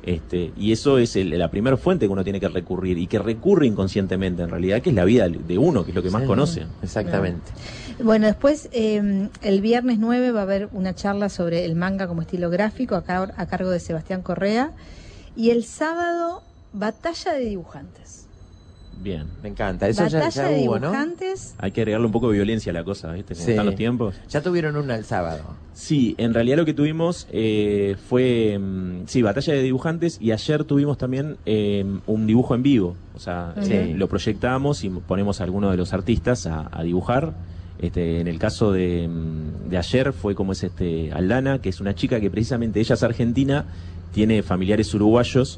Y eso es la primera fuente que uno tiene que recurrir y que recurre inconscientemente en realidad, que es la vida de uno, que es lo que más conoce. Exactamente. Bueno, después el viernes 9 va a haber una charla sobre el manga como estilo gráfico a cargo de Sebastián Correa, y el sábado batalla de dibujantes. Bien. Me encanta. Eso batalla ya de hubo, dibujantes. ¿No? Hay que agregarle un poco de violencia a la cosa, ¿viste? Como están los tiempos. Ya tuvieron una el sábado. Sí, en realidad lo que tuvimos fue, batalla de dibujantes, y ayer tuvimos también un dibujo en vivo. O sea, lo proyectamos y ponemos a alguno de los artistas a dibujar. En el caso de ayer fue como es Aldana, que es una chica que precisamente ella es argentina, tiene familiares uruguayos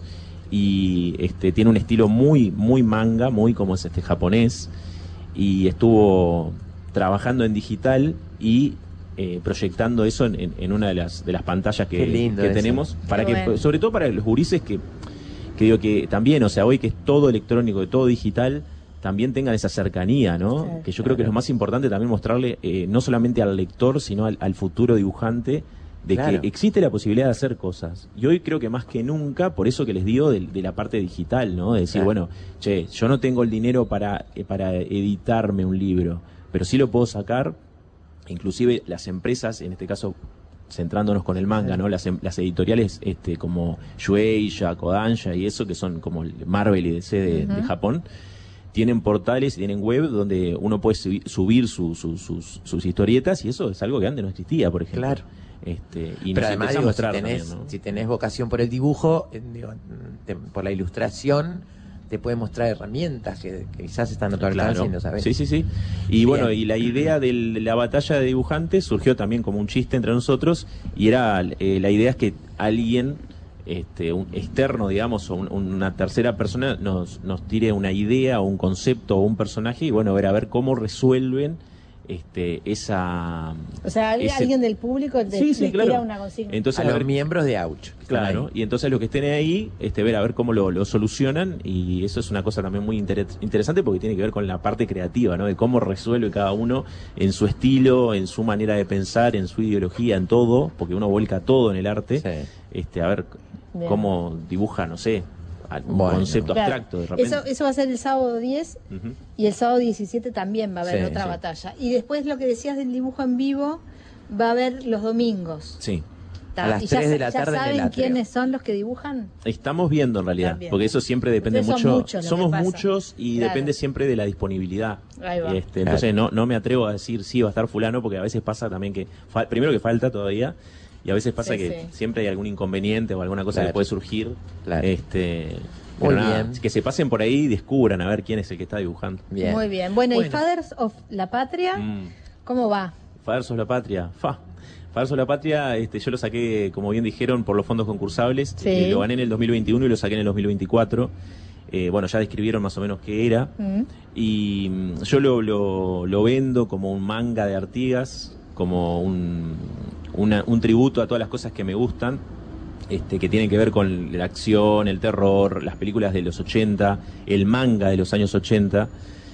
y tiene un estilo muy muy manga, muy como es japonés, y estuvo trabajando en digital y proyectando eso en una de las pantallas que tenemos, para que, sobre todo para los gurises que digo que también, o sea, hoy que es todo electrónico, de todo digital, también tengan esa cercanía, ¿no? Sí, que yo creo que es lo más importante también mostrarle, no solamente al lector, sino al futuro dibujante, de que existe la posibilidad de hacer cosas. Y hoy creo que más que nunca, por eso que les digo de la parte digital, ¿no? De decir, bueno, che, yo no tengo el dinero para editarme un libro, pero sí lo puedo sacar. Inclusive las empresas, en este caso centrándonos con el manga, ¿no? Las editoriales como Shueisha, Kodansha y eso, que son como Marvel y DC de Japón, tienen portales y tienen web donde uno puede subir sus historietas, y eso es algo que antes no existía, por ejemplo. Claro. Y pero además, si tenés ¿no? vocación por el dibujo, por la ilustración, te puede mostrar herramientas que quizás están a tu alcance y no sabés. Sí. Y bueno, y la idea de la batalla de dibujantes surgió también como un chiste entre nosotros, y era la idea es que alguien un externo, digamos, o una tercera persona nos tire una idea o un concepto o un personaje, y bueno, a ver cómo resuelven esa... O sea, alguien del público les tira una consigna. Entonces, a los miembros de Auch. Claro, y entonces los que estén ahí, a ver cómo lo solucionan, y eso es una cosa también muy interesante, porque tiene que ver con la parte creativa, ¿no? De cómo resuelve cada uno en su estilo, en su manera de pensar, en su ideología, en todo, porque uno vuelca todo en el arte. A ver cómo dibuja, no sé, un concepto abstracto de repente. Eso va a ser el sábado 10 y el sábado 17 también va a haber otra batalla. Y después lo que decías del dibujo en vivo va a haber los domingos. Sí. A las 3 de la tarde ¿Ya en el saben Atrio. ¿Quiénes son los que dibujan? Estamos viendo en realidad, porque eso siempre depende mucho. Somos muchos y depende siempre de la disponibilidad. Ahí va. Entonces no me atrevo a decir sí va a estar fulano, porque a veces pasa también que primero que falta todavía, y a veces pasa que siempre hay algún inconveniente o alguna cosa que puede surgir. Muy bien. Que se pasen por ahí y descubran a ver quién es el que está dibujando. Muy bien. Bueno, ¿y Fathers of la Patria? ¿Cómo va? Fathers of la Patria. Fathers of la Patria, yo lo saqué, como bien dijeron, por los fondos concursables. Lo gané en el 2021 y lo saqué en el 2024. Bueno, ya describieron más o menos qué era. Y yo lo vendo como un manga de Artigas, como un tributo a todas las cosas que me gustan, que tienen que ver con la acción, el terror, las películas de los 80, el manga de los años 80.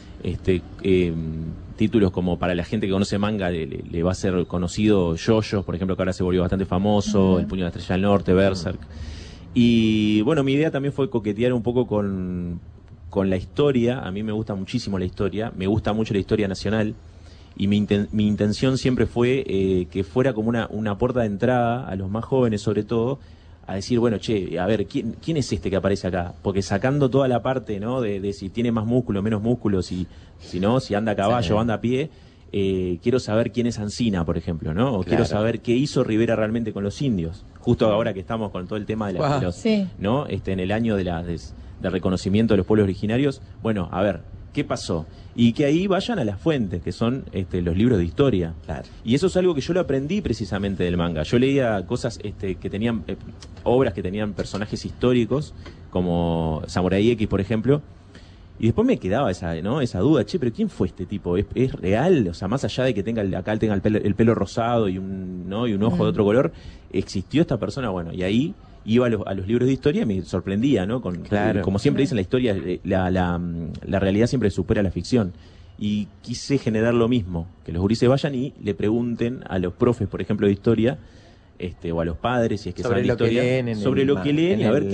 Títulos como, para la gente que conoce manga, le va a ser conocido JoJo, por ejemplo, que ahora se volvió bastante famoso, El Puño de la Estrella del Norte, Berserk. Y bueno, mi idea también fue coquetear un poco con la historia. A mí me gusta muchísimo la historia, me gusta mucho la historia nacional, y mi intención siempre fue que fuera como una puerta de entrada a los más jóvenes, sobre todo, a decir, bueno, che, a ver, ¿quién es este que aparece acá? Porque sacando toda la parte, ¿no? De si tiene más músculo, menos músculo, si anda a caballo o anda a pie, quiero saber quién es Ancina, por ejemplo, ¿no? O quiero saber qué hizo Rivera realmente con los indios. Justo ahora que estamos con todo el tema de los, ¿no? En el año de reconocimiento de los pueblos originarios, bueno, a ver, ¿qué pasó? Y que ahí vayan a las fuentes, que son los libros de historia. Y eso es algo que yo lo aprendí precisamente del manga. Yo leía cosas que tenían, obras que tenían personajes históricos, como Samurai X, por ejemplo, y después me quedaba esa duda, che, pero ¿quién fue este tipo? ¿Es real? O sea, más allá de que tenga el pelo rosado y un ojo de otro color, ¿existió esta persona? Bueno, y ahí iba a los libros de historia y me sorprendía, ¿no? Como siempre dicen, la historia, la realidad siempre supera la ficción. Y quise generar lo mismo, que los gurises vayan y le pregunten a los profes, por ejemplo, de historia, o a los padres, si es que saben de historia, sobre lo que leen, y a ver